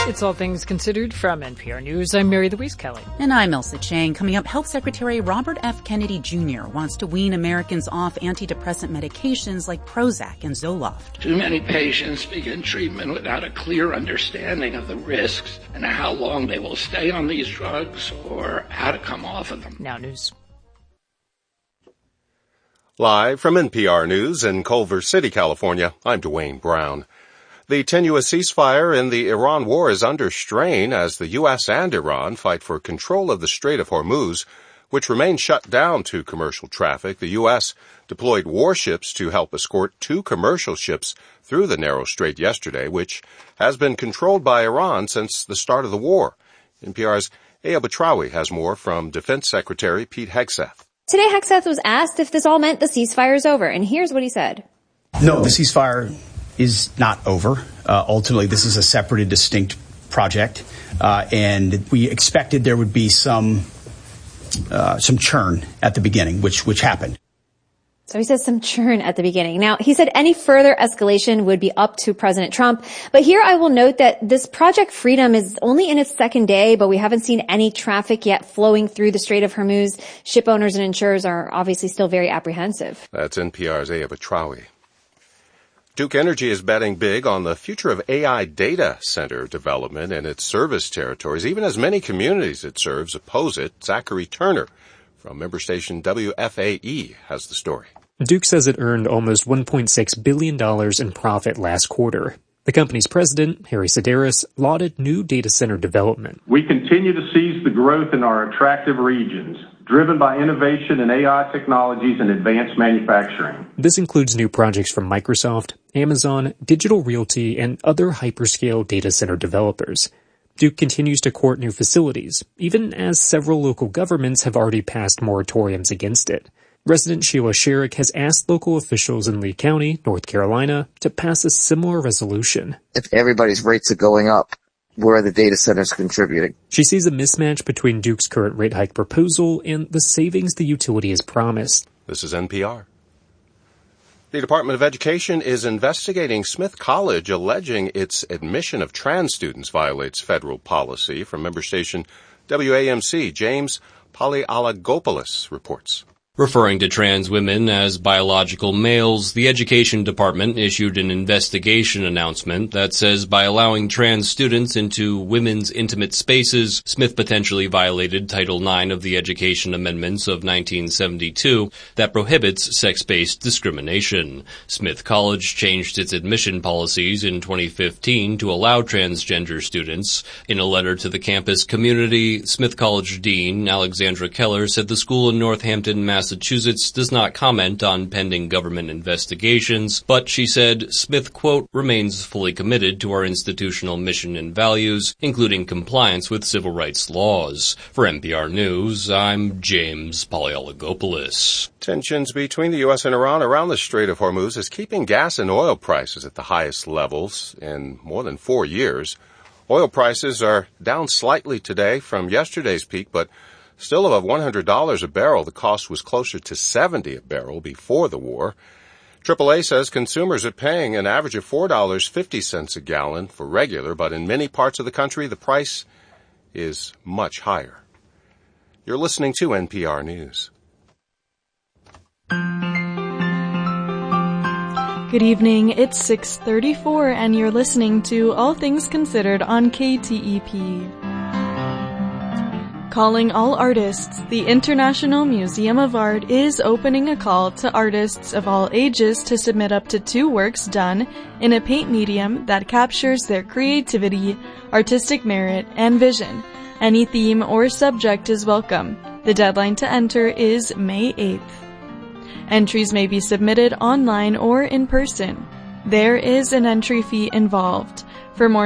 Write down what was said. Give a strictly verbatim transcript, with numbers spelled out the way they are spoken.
It's All Things Considered from N P R News. I'm Mary Louise Kelly. And I'm Elsa Chang. Coming up, Health Secretary Robert F. Kennedy Junior wants to wean Americans off antidepressant medications like Prozac and Zoloft. Too many patients begin treatment without a clear understanding of the risks and how long they will stay on these drugs or how to come off of them. Now news. Live from N P R News in Culver City, California, I'm Dwayne Brown. The tenuous ceasefire in the Iran war is under strain as the U S and Iran fight for control of the Strait of Hormuz, which remains shut down to commercial traffic. The U S deployed warships to help escort two commercial ships through the narrow strait yesterday, which has been controlled by Iran since the start of the war. N P R's Aya Batrawi has more from Defense Secretary Pete Hegseth. Today, Hegseth was asked if this all meant the ceasefire is over, and here's what he said. No, the ceasefire is not over. Uh, ultimately, this is a separate and distinct project, uh, and we expected there would be some uh, some churn at the beginning, which which happened. So he says some churn at the beginning. Now, he said any further escalation would be up to President Trump. But here I will note that this Project Freedom is only in its second day, but we haven't seen any traffic yet flowing through the Strait of Hormuz. Ship owners and insurers are obviously still very apprehensive. That's N P R's Aya Batrawi. Duke Energy is betting big on the future of A I data center development in its service territories, even as many communities it serves oppose it. Zachary Turner from member station W F A E has the story. Duke says it earned almost one point six billion dollars in profit last quarter. The company's president, Harry Sedaris, lauded new data center development. We continue to seize the growth in our attractive regions, driven by innovation in A I technologies and advanced manufacturing. This includes new projects from Microsoft, Amazon, Digital Realty, and other hyperscale data center developers. Duke continues to court new facilities, even as several local governments have already passed moratoriums against it. Resident Sheila Sherrick has asked local officials in Lee County, North Carolina, to pass a similar resolution. If everybody's rates are going up, where are the data centers contributing? She sees a mismatch between Duke's current rate hike proposal and the savings the utility has promised. This is N P R. The Department of Education is investigating Smith College, alleging its admission of trans students violates federal policy. From member station W A M C, James Polyalagopoulos reports. Referring to trans women as biological males, the Education Department issued an investigation announcement that says by allowing trans students into women's intimate spaces, Smith potentially violated Title nine of the Education Amendments of nineteen seventy-two that prohibits sex-based discrimination. Smith College changed its admission policies in twenty fifteen to allow transgender students. In a letter to the campus community, Smith College Dean Alexandra Keller said the school in Northampton, Massachusetts, Massachusetts does not comment on pending government investigations, but she said Smith, quote, remains fully committed to our institutional mission and values, including compliance with civil rights laws. For N P R News, I'm James Polyalagopoulos. Tensions between the U S and Iran around the Strait of Hormuz is keeping gas and oil prices at the highest levels in more than four years. Oil prices are down slightly today from yesterday's peak, but still above one hundred dollars a barrel. The cost was closer to seventy dollars a barrel before the war. triple A says consumers are paying an average of four dollars and fifty cents a gallon for regular, but in many parts of the country, the price is much higher. You're listening to N P R News. Good evening. It's six thirty-four, and you're listening to All Things Considered on K T E P. Calling all artists, the International Museum of Art is opening a call to artists of all ages to submit up to two works done in a paint medium that captures their creativity, artistic merit, and vision. Any theme or subject is welcome. The deadline to enter is May eighth. Entries may be submitted online or in person. There is an entry fee involved. For more